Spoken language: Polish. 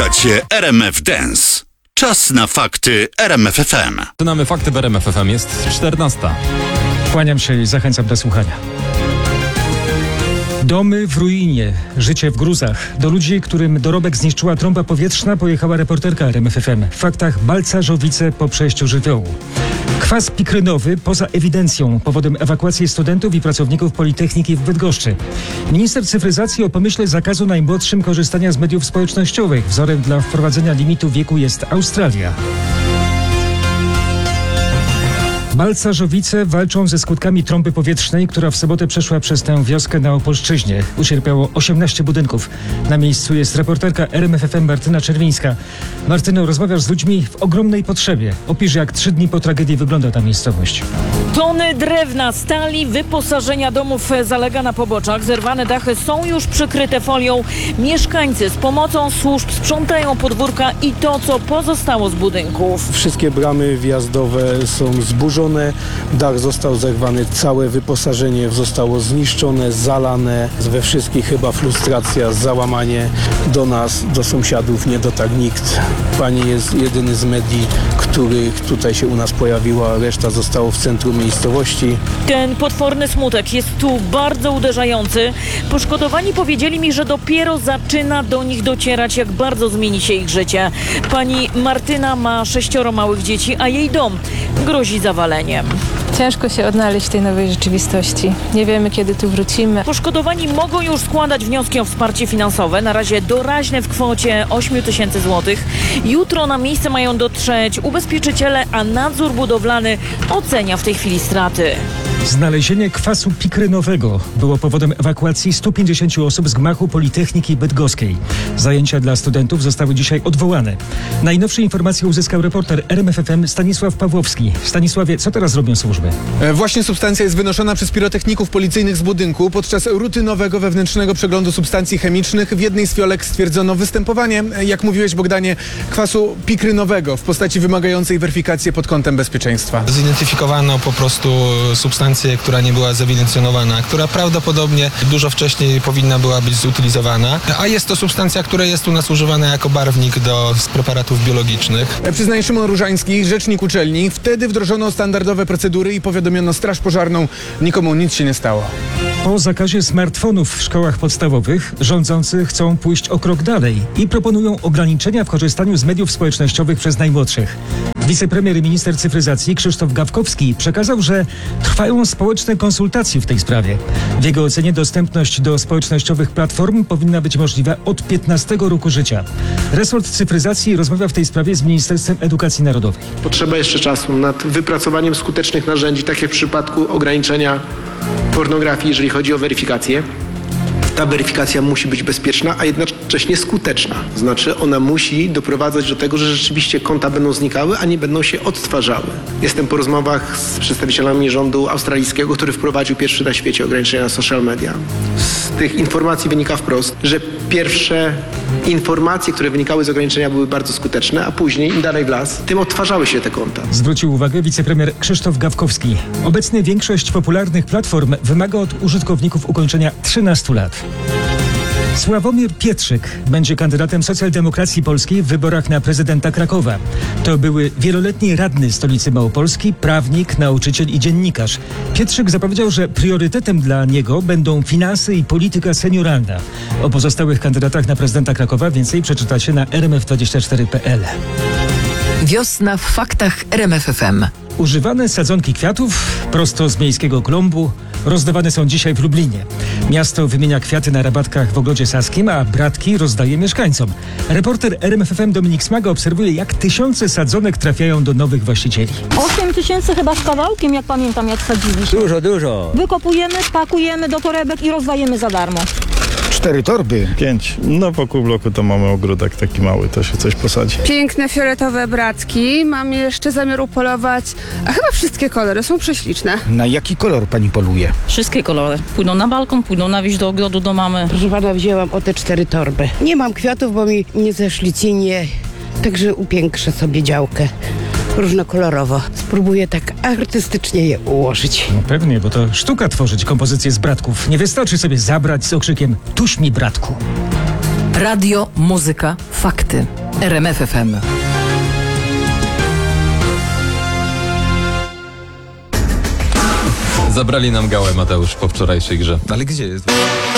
Słuchacie RMF Dance. Czas na fakty RMF FM. Znamy fakty w RMF FM. Jest 14. Kłaniam się i zachęcam do słuchania. Domy w ruinie, życie w gruzach. Do ludzi, którym dorobek zniszczyła trąba powietrzna, pojechała reporterka RMF FM. W faktach Balcarzowice po przejściu żywiołu. Kwas pikrynowy poza ewidencją powodem ewakuacji studentów i pracowników Politechniki w Bydgoszczy. Minister cyfryzacji o pomyśle zakazu najmłodszym korzystania z mediów społecznościowych. Wzorem dla wprowadzenia limitu wieku jest Australia. Balcarzowice walczą ze skutkami trąby powietrznej, która w sobotę przeszła przez tę wioskę na Opolszczyźnie. Ucierpiało 18 budynków. Na miejscu jest reporterka RMF FM Martyna Czerwińska. Martyno, rozmawiasz z ludźmi w ogromnej potrzebie. Opisz, jak 3 dni po tragedii wygląda ta miejscowość. Tony drewna, stali, wyposażenia domów zalega na poboczach. Zerwane dachy są już przykryte folią. Mieszkańcy z pomocą służb sprzątają podwórka i to, co pozostało z budynków. Wszystkie bramy wjazdowe są zburzone. Dach został zerwany, całe wyposażenie zostało zniszczone, zalane. We wszystkich chyba frustracja, załamanie. Do nas, do sąsiadów nie dotarł nikt. Pani jest jedyny z medii, których tutaj się u nas pojawiła, reszta zostało w centrum miejscowości. Ten potworny smutek jest tu bardzo uderzający. Poszkodowani powiedzieli mi, że dopiero zaczyna do nich docierać, jak bardzo zmieni się ich życie. Pani Martyna ma 6 małych dzieci, a jej dom grozi zawaleniem. Ciężko się odnaleźć w tej nowej rzeczywistości. Nie wiemy, kiedy tu wrócimy. Poszkodowani mogą już składać wnioski o wsparcie finansowe, na razie doraźne w kwocie 8 000 złotych. Jutro na miejsce mają dotrzeć ubezpieczyciele, a nadzór budowlany ocenia w tej chwili straty. Znalezienie kwasu pikrynowego było powodem ewakuacji 150 osób z gmachu Politechniki Bydgoskiej. Zajęcia dla studentów zostały dzisiaj odwołane. Najnowsze informacje uzyskał reporter RMF FM Stanisław Pawłowski. Stanisławie, co teraz robią służby? Właśnie substancja jest wynoszona przez pirotechników policyjnych z budynku. Podczas rutynowego wewnętrznego przeglądu substancji chemicznych w jednej z fiolek stwierdzono występowanie, jak mówiłeś, Bogdanie, kwasu pikrynowego w postaci wymagającej weryfikacji pod kątem bezpieczeństwa. Zidentyfikowano po prostu substancję, która nie była zewidencjonowana, która prawdopodobnie dużo wcześniej powinna była być zutylizowana, a jest to substancja, która jest u nas używana jako barwnik do preparatów biologicznych. Przyznaje Szymon Różański, rzecznik uczelni. Wtedy wdrożono standardowe procedury i powiadomiono Straż Pożarną. Nikomu nic się nie stało. Po zakazie smartfonów w szkołach podstawowych rządzący chcą pójść o krok dalej i proponują ograniczenia w korzystaniu z mediów społecznościowych przez najmłodszych. Wicepremier i minister cyfryzacji Krzysztof Gawkowski przekazał, że trwają społeczne konsultacje w tej sprawie. W jego ocenie dostępność do społecznościowych platform powinna być możliwa od 15 roku życia. Resort cyfryzacji rozmawia w tej sprawie z Ministerstwem Edukacji Narodowej. Potrzeba jeszcze czasu nad wypracowaniem skutecznych narzędzi, tak jak w przypadku ograniczenia pornografii, jeżeli chodzi o weryfikację. Ta weryfikacja musi być bezpieczna, a jednocześnie skuteczna. Znaczy ona musi doprowadzać do tego, że rzeczywiście konta będą znikały, a nie będą się odtwarzały. Jestem po rozmowach z przedstawicielami rządu australijskiego, który wprowadził pierwszy na świecie ograniczenia na social media. Z tych informacji wynika wprost, że pierwsze informacje, które wynikały z ograniczenia, były bardzo skuteczne, a później im dalej w las, tym odtwarzały się te konta. Zwrócił uwagę wicepremier Krzysztof Gawkowski. Obecnie większość popularnych platform wymaga od użytkowników ukończenia 13 lat. Sławomir Pietrzyk będzie kandydatem Socjaldemokracji Polskiej w wyborach na prezydenta Krakowa. To były wieloletni radny stolicy Małopolski, prawnik, nauczyciel i dziennikarz. Pietrzyk zapowiedział, że priorytetem dla niego będą finanse i polityka senioralna. O pozostałych kandydatach na prezydenta Krakowa więcej przeczytacie na rmf24.pl. Wiosna w faktach RMF FM. Używane sadzonki kwiatów prosto z miejskiego klombu rozdawane są dzisiaj w Lublinie. Miasto wymienia kwiaty na rabatkach w Ogrodzie Saskim, a bratki rozdaje mieszkańcom. Reporter RMF FM Dominik Smaga obserwuje, jak tysiące sadzonek trafiają do nowych właścicieli. 8 000 chyba z kawałkiem, jak pamiętam, jak sadziliśmy. Dużo. Wykopujemy, pakujemy do torebek i rozdajemy za darmo. 4 torby. 5. No po pół bloku to mamy ogródek taki mały, to się coś posadzi. Piękne fioletowe bratki. Mam jeszcze zamiar upolować, a chyba wszystkie kolory są prześliczne. Na jaki kolor pani poluje? Wszystkie kolory. Pójdą na balkon, pójdą na wieś do ogrodu do mamy. Proszę pana, wzięłam o te 4 torby. Nie mam kwiatów, bo mi nie zeszli cienie, także upiększę sobie działkę. Różnokolorowo. Spróbuję tak artystycznie je ułożyć. No pewnie, bo to sztuka tworzyć kompozycję z bratków. Nie wystarczy sobie zabrać z okrzykiem "tuś mi, bratku". Radio, muzyka, fakty. RMF FM. Zabrali nam gałę, Mateusz, po wczorajszej grze. Ale gdzie jest?